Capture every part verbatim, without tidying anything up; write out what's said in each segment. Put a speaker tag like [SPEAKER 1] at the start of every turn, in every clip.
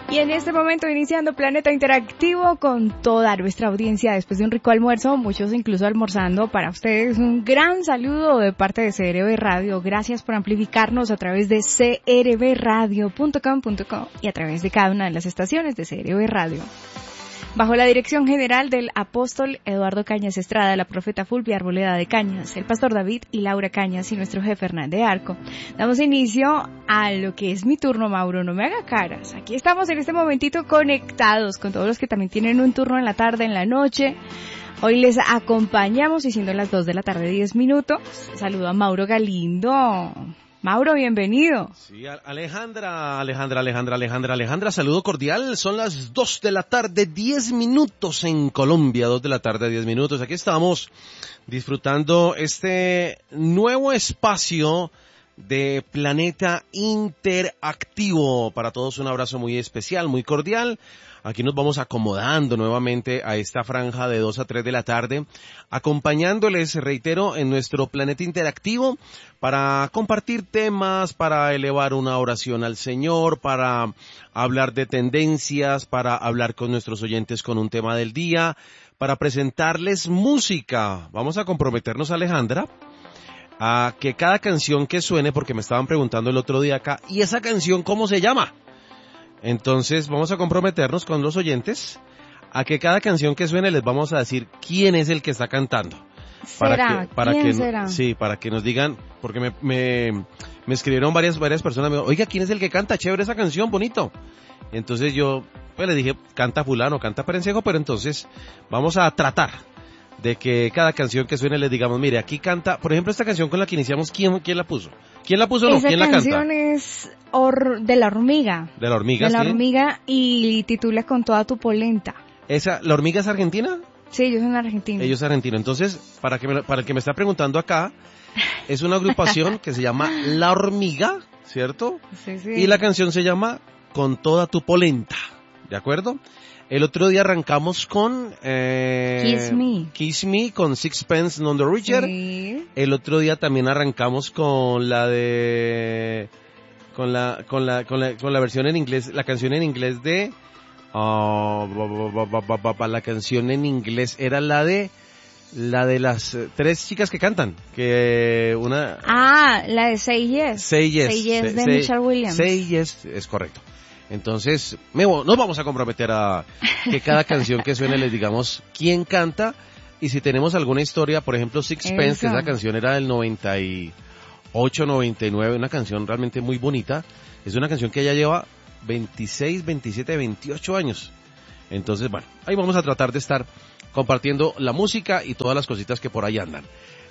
[SPEAKER 1] Y en este momento iniciando Planeta Interactivo con toda nuestra audiencia después de un rico almuerzo, muchos incluso almorzando. Para ustedes un gran saludo de parte de C R B Radio. Gracias por amplificarnos a través de c r b radio punto com punto co y a través de cada una de las estaciones de C R B Radio. Bajo la dirección general del apóstol Eduardo Cañas Estrada, la profeta Fulvia Arboleda de Cañas, el pastor David y Laura Cañas y nuestro jefe Hernán de Arco, damos inicio a lo que es mi turno, Mauro, no me haga caras. Aquí estamos en este momentito conectados con todos los que también tienen un turno en la tarde, en la noche. Hoy les acompañamos y siendo las dos de la tarde, diez minutos. Saludo a Mauro Galindo. Mauro, bienvenido.
[SPEAKER 2] Sí, Alejandra, Alejandra, Alejandra, Alejandra, Alejandra, saludo cordial. Son las dos de la tarde, diez minutos en Colombia, dos de la tarde, diez minutos. Aquí estamos disfrutando este nuevo espacio de Planeta Interactivo. Para todos un abrazo muy especial, muy cordial. Aquí nos vamos acomodando nuevamente a esta franja de dos a tres de la tarde, acompañándoles, reitero, en nuestro Planeta Interactivo para compartir temas, para elevar una oración al Señor, para hablar de tendencias, para hablar con nuestros oyentes con un tema del día, para presentarles música. Vamos a comprometernos, Alejandra, a que cada canción que suene, porque me estaban preguntando el otro día acá, ¿y esa canción cómo se llama? Entonces vamos a comprometernos con los oyentes a que cada canción que suene les vamos a decir quién es el que está cantando.
[SPEAKER 1] ¿Será?
[SPEAKER 2] Para que, para
[SPEAKER 1] ¿Quién
[SPEAKER 2] que,
[SPEAKER 1] será?
[SPEAKER 2] Sí, para que nos digan, porque me, me, me escribieron varias, varias personas, me dijo, oiga, ¿quién es el que canta? Chévere esa canción, bonito. Entonces yo, pues le dije, canta fulano, canta perencejo, pero entonces vamos a tratar de que cada canción que suene les digamos, mire, aquí canta, por ejemplo, esta canción con la que iniciamos, ¿quién, quién la puso? ¿Quién la puso o no? ¿Quién la canta?
[SPEAKER 1] Esa canción es or, de La Hormiga.
[SPEAKER 2] De La Hormiga,
[SPEAKER 1] De La
[SPEAKER 2] sí.
[SPEAKER 1] Hormiga y titula Con toda tu polenta.
[SPEAKER 2] Esa, ¿La Hormiga es argentina?
[SPEAKER 1] Sí, ellos son argentinos.
[SPEAKER 2] Ellos son argentinos. Entonces, para que me, para el que me está preguntando acá, es una agrupación que se llama La Hormiga, ¿cierto?
[SPEAKER 1] Sí, sí.
[SPEAKER 2] Y la canción se llama Con toda tu polenta, ¿de acuerdo? El otro día arrancamos con eh,
[SPEAKER 1] Kiss Me.
[SPEAKER 2] Kiss Me con Sixpence None the Richer.
[SPEAKER 1] Sí.
[SPEAKER 2] El otro día también arrancamos con la de con la con la con la con la versión en inglés, la canción en inglés de uh, ba, ba, ba, ba, ba, la canción en inglés era la de la de las eh, tres chicas que cantan, que una
[SPEAKER 1] Ah, la de Say Yes.
[SPEAKER 2] Say Yes,
[SPEAKER 1] Say Yes
[SPEAKER 2] say,
[SPEAKER 1] de
[SPEAKER 2] say,
[SPEAKER 1] Michelle Williams.
[SPEAKER 2] Say Yes, es correcto. Entonces, Memo, nos vamos a comprometer a que cada canción que suene les digamos quién canta y si tenemos alguna historia, por ejemplo, Sixpence,
[SPEAKER 1] Eso.
[SPEAKER 2] que esa canción era del noventa y ocho, noventa y nueve, una canción realmente muy bonita. Es una canción que ya lleva veintiséis, veintisiete, veintiocho años. Entonces, bueno, ahí vamos a tratar de estar compartiendo la música y todas las cositas que por ahí andan.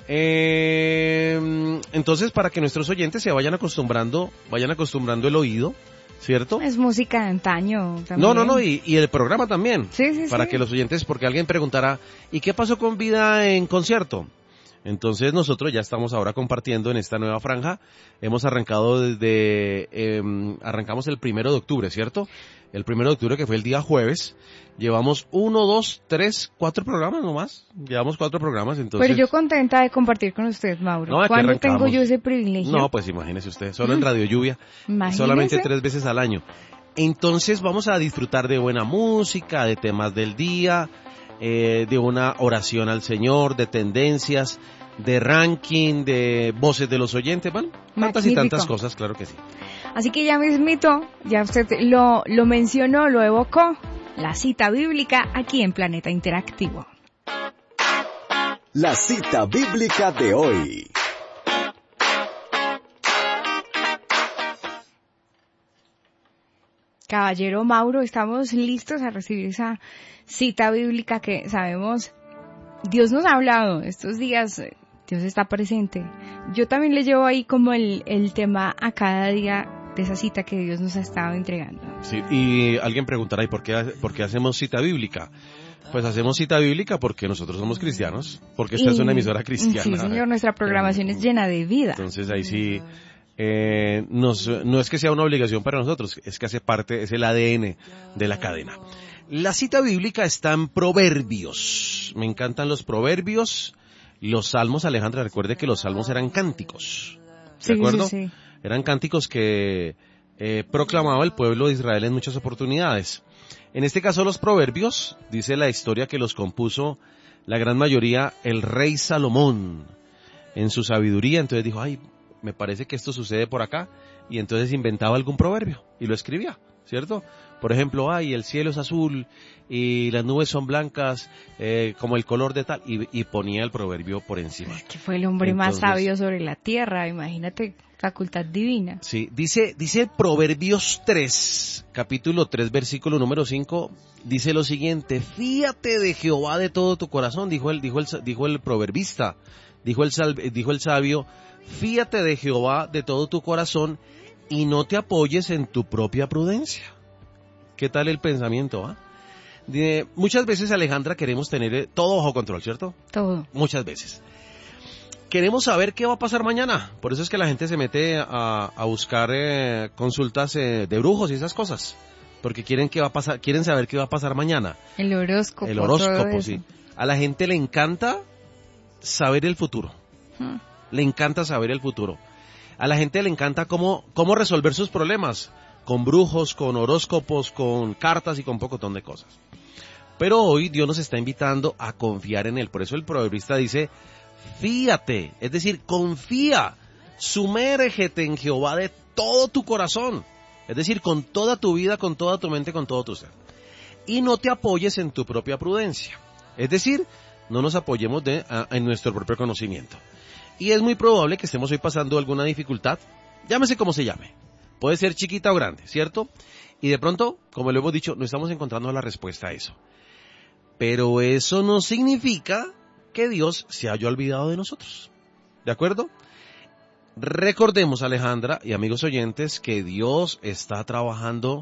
[SPEAKER 2] Eh, entonces, para que nuestros oyentes se vayan acostumbrando, vayan acostumbrando el oído, ¿cierto?
[SPEAKER 1] Es música de antaño también.
[SPEAKER 2] No, no, no, y, y el programa también.
[SPEAKER 1] Sí, sí,
[SPEAKER 2] Para
[SPEAKER 1] sí.
[SPEAKER 2] que los oyentes, porque alguien preguntará, ¿y qué pasó con Vida en concierto? Entonces nosotros ya estamos ahora compartiendo en esta nueva franja. Hemos arrancado desde, eh, arrancamos el primero de octubre, ¿cierto? El primero de octubre, que fue el día jueves. Llevamos uno, dos, tres, cuatro programas nomás. Llevamos cuatro programas, entonces.
[SPEAKER 1] Pero yo contenta de compartir con usted, Mauro.
[SPEAKER 2] No, aquí
[SPEAKER 1] ¿Cuándo
[SPEAKER 2] arrancamos.
[SPEAKER 1] tengo yo ese privilegio?
[SPEAKER 2] No, pues imagínese usted, solo en Radio Lluvia,
[SPEAKER 1] Imagínese.
[SPEAKER 2] solamente tres veces al año. Entonces vamos a disfrutar de buena música, de temas del día, eh, de una oración al Señor, de tendencias, de ranking, de voces de los oyentes, bueno, tantas y
[SPEAKER 1] Magnífico.
[SPEAKER 2] tantas cosas, claro que sí.
[SPEAKER 1] Así que ya mismito, ya usted lo, lo mencionó, lo evocó, la cita bíblica aquí en Planeta Interactivo.
[SPEAKER 3] La cita bíblica de hoy.
[SPEAKER 1] Caballero Mauro, estamos listos a recibir esa cita bíblica que sabemos, Dios nos ha hablado estos días, Dios está presente. Yo también le llevo ahí como el, el tema a cada día de esa cita que Dios nos ha estado entregando.
[SPEAKER 2] Sí, y alguien preguntará, ¿y por qué, por qué hacemos cita bíblica? Pues hacemos cita bíblica porque nosotros somos cristianos, porque esta
[SPEAKER 1] Y-
[SPEAKER 2] es una emisora cristiana.
[SPEAKER 1] Sí, señor, nuestra programación es llena de vida.
[SPEAKER 2] Entonces ahí sí, eh, nos, no es que sea una obligación para nosotros, es que hace parte, es el A D N de la cadena. La cita bíblica está en Proverbios. Me encantan los Proverbios. Los salmos, Alejandra, recuerde que los salmos eran cánticos. ¿De
[SPEAKER 1] Sí,
[SPEAKER 2] acuerdo?
[SPEAKER 1] sí, sí.
[SPEAKER 2] Eran cánticos que eh, proclamaba el pueblo de Israel en muchas oportunidades. En este caso los proverbios, dice la historia que los compuso la gran mayoría el rey Salomón en su sabiduría. Entonces dijo, ay, me parece que esto sucede por acá, y entonces inventaba algún proverbio y lo escribía, ¿cierto? Por ejemplo, ay, el cielo es azul y las nubes son blancas eh, como el color de tal, y, y ponía el proverbio por encima.
[SPEAKER 1] Es que fue el hombre
[SPEAKER 2] Entonces,
[SPEAKER 1] más sabio sobre la tierra, imagínate, facultad divina.
[SPEAKER 2] Sí, dice, dice Proverbios tres, capítulo tres, versículo número cinco, dice lo siguiente: fíate de Jehová de todo tu corazón, dijo el, dijo el, dijo el proverbista, dijo el, dijo el sabio, fíate de Jehová de todo tu corazón y no te apoyes en tu propia prudencia. ¿Qué tal el pensamiento? Ah? De, muchas veces, Alejandra, queremos tener todo bajo control, ¿cierto?
[SPEAKER 1] Todo.
[SPEAKER 2] Muchas veces. Queremos saber qué va a pasar mañana. Por eso es que la gente se mete a, a buscar eh, consultas eh, de brujos y esas cosas. Porque quieren qué va a pasar, quieren saber qué va a pasar mañana.
[SPEAKER 1] El horóscopo.
[SPEAKER 2] El horóscopo, sí. A la gente le encanta saber el futuro. Hmm. Le encanta saber el futuro. A la gente le encanta cómo, cómo resolver sus problemas. Con brujos, con horóscopos, con cartas y con un pocotón de cosas. Pero hoy Dios nos está invitando a confiar en Él. Por eso el proverbista dice, fíate, es decir, confía, sumérgete en Jehová de todo tu corazón. Es decir, con toda tu vida, con toda tu mente, con todo tu ser. Y no te apoyes en tu propia prudencia. Es decir, no nos apoyemos de, a, en nuestro propio conocimiento. Y es muy probable que estemos hoy pasando alguna dificultad, llámese como se llame. Puede ser chiquita o grande, ¿cierto? Y de pronto, como lo hemos dicho, no estamos encontrando la respuesta a eso. Pero eso no significa que Dios se haya olvidado de nosotros. ¿De acuerdo? Recordemos, Alejandra y amigos oyentes, que Dios está trabajando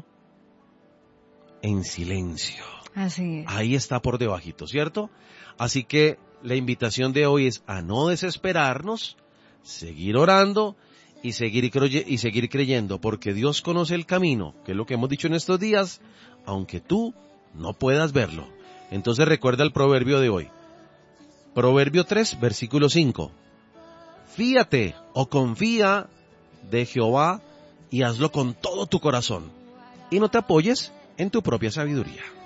[SPEAKER 2] en silencio.
[SPEAKER 1] Así es.
[SPEAKER 2] Ahí está por debajito, ¿cierto? Así que la invitación de hoy es a no desesperarnos, seguir orando y seguir, creye- y seguir creyendo, porque Dios conoce el camino, que es lo que hemos dicho en estos días, aunque tú no puedas verlo. Entonces recuerda el proverbio de hoy. Proverbio tres, versículo cinco. Fíate o confía de Jehová y hazlo con todo tu corazón, y no te apoyes en tu propia sabiduría.